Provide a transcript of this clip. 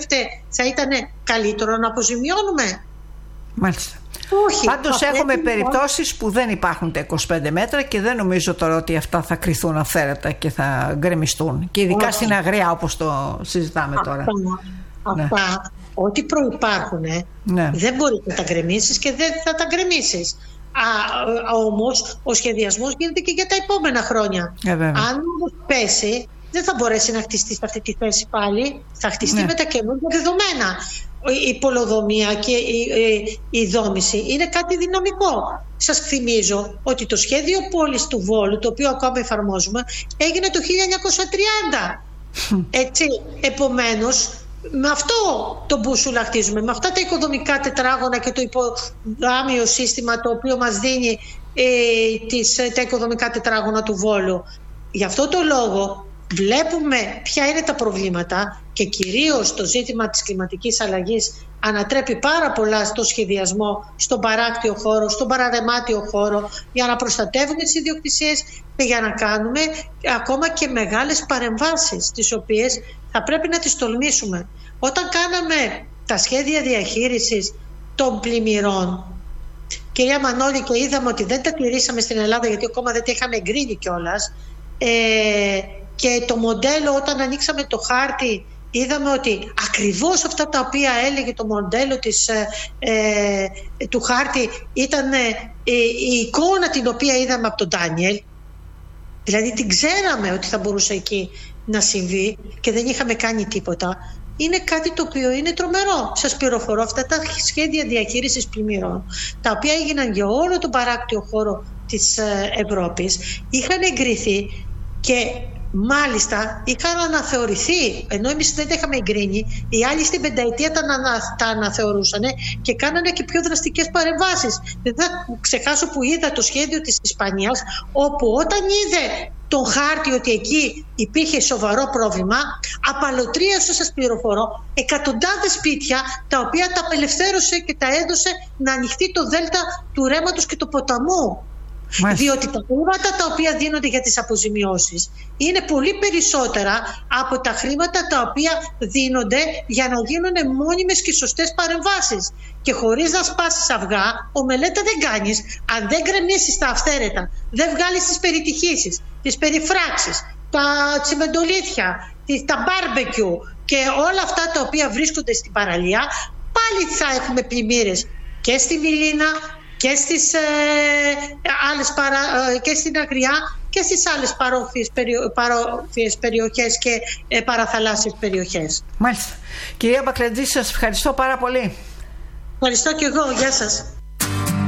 σκέφτεται θα ήταν καλύτερο να αποζημιώνουμε? Μάλιστα. Όχι. Πάντως έχουμε περιπτώσεις που δεν υπάρχουν τα 25 μέτρα και δεν νομίζω τώρα ότι αυτά θα κριθούν αυθαίρετα και θα γκρεμιστούν. Και ειδικά στην Αγριά, όπως το συζητάμε τώρα. Αυτά, ό,τι προϋπάρχουν, δεν μπορείς να τα γκρεμίσεις και δεν θα τα γκρεμίσεις. Όμως ο σχεδιασμός γίνεται και για τα επόμενα χρόνια. Αν όμως πέσει, δεν θα μπορέσει να χτιστεί σε αυτή τη θέση πάλι. Θα χτιστεί με τα καινούργια δεδομένα. Η πολεοδομία και η δόμηση είναι κάτι δυναμικό. Σας θυμίζω ότι το σχέδιο πόλης του Βόλου, το οποίο ακόμα εφαρμόζουμε, έγινε το 1930. Έτσι, επομένως, με αυτό το μπούσουλα χτίζουμε, με αυτά τα οικοδομικά τετράγωνα και το υποδάμιο σύστημα το οποίο μας δίνει τα οικοδομικά τετράγωνα του Βόλου. Γι' αυτό το λόγο βλέπουμε ποια είναι τα προβλήματα και κυρίως το ζήτημα της κλιματικής αλλαγής ανατρέπει πάρα πολλά στο σχεδιασμό, στον παράκτιο χώρο, στον παραδεμάτιο χώρο, για να προστατεύουμε τις ιδιοκτησίες και για να κάνουμε ακόμα και μεγάλες παρεμβάσεις, τις οποίες θα πρέπει να τις τολμήσουμε. Όταν κάναμε τα σχέδια διαχείρισης των πλημμυρών, κυρία Μανώλη, και είδαμε ότι δεν τα τηρήσαμε στην Ελλάδα γιατί ακόμα δεν τα είχαμε εγκρίνει κιόλας, και το μοντέλο, όταν ανοίξαμε το χάρτη, είδαμε ότι ακριβώς αυτά τα οποία έλεγε το μοντέλο του χάρτη ήταν η εικόνα την οποία είδαμε από τον Ντάνιελ. Δηλαδή την ξέραμε ότι θα μπορούσε εκεί να συμβεί και δεν είχαμε κάνει τίποτα. Είναι κάτι το οποίο είναι τρομερό. Σας πληροφορώ, αυτά τα σχέδια διαχείρισης πλημμυρών, τα οποία έγιναν για όλο τον παράκτιο χώρο της Ευρώπης, είχαν εγκριθεί και μάλιστα είχαν αναθεωρηθεί, ενώ εμείς δεν τα είχαμε εγκρίνει, οι άλλοι στην πενταετία τα αναθεωρούσαν και κάνανε και πιο δραστικές παρεμβάσεις. Δεν θα ξεχάσω που είδα το σχέδιο της Ισπανίας, όπου όταν είδε τον χάρτη ότι εκεί υπήρχε σοβαρό πρόβλημα, απαλωτρίασε, σας πληροφορώ, εκατοντάδες σπίτια, τα οποία τα απελευθέρωσε και τα έδωσε να ανοιχτεί το δέλτα του ρέματος και του ποταμού. Διότι τα χρήματα τα οποία δίνονται για τις αποζημιώσεις είναι πολύ περισσότερα από τα χρήματα τα οποία δίνονται για να γίνουν μόνιμες και σωστές παρεμβάσεις. Και χωρίς να σπάσεις αυγά, ομελέτα δεν κάνεις. Αν δεν γκρεμίσεις τα αυθαίρετα, δεν βγάλεις τις περιτυχήσεις, τις περιφράξεις, τα τσιμεντολίθια, τα μπάρμπεκιου και όλα αυτά τα οποία βρίσκονται στην παραλία, πάλι θα έχουμε πλημμύρες και στη Βιλίνα και στις και στην Αγριά και στις άλλες παρόφιες περιοχές και παραθαλάσσιες περιοχές. Μάλιστα. Κυρία Μπακλαντζή, σας ευχαριστώ πάρα πολύ. Ευχαριστώ και εγώ. Γεια σας.